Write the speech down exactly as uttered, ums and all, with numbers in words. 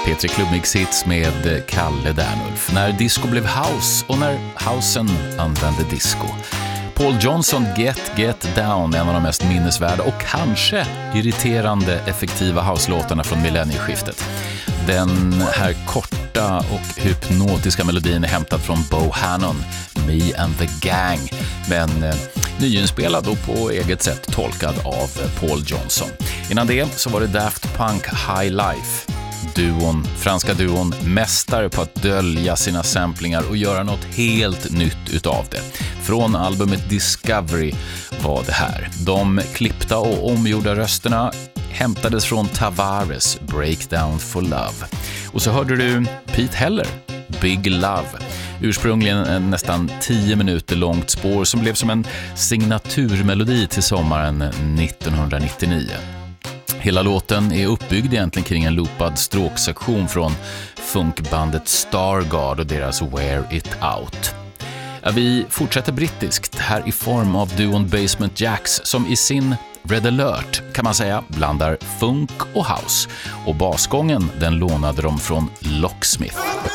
P tre Klubbmix-hits med Kalle Dernulf. När disco blev house och när housen använde disco. Paul Johnson, Get Get Down, en av de mest minnesvärda och kanske irriterande effektiva house-låtarna från millennieskiftet. Den här korta och hypnotiska melodin är hämtad från Bohannon, Me and the Gang, men eh, nyinspelad och på eget sätt tolkad av Paul Johnson. Innan det så var det Daft Punk High Life. Duon, franska duon, mästare på att dölja sina samplingar och göra något helt nytt utav det. Från albumet Discovery var det här. De klippta och omgjorda rösterna hämtades från Tavares, Breakdown for Love. Och så hörde du Pete Heller, Big Love. Ursprungligen en nästan tio minuter långt spår som blev som en signaturmelodi till sommaren nittonhundranittionio. Hela låten är uppbyggd egentligen kring en loopad stråksektion från funkbandet Stargard och deras Wear It Out. Ja, vi fortsätter brittiskt, här i form av duon Basement Jaxx som i sin Red Alert kan man säga blandar funk och house. Och basgången den lånade de från Locksmith.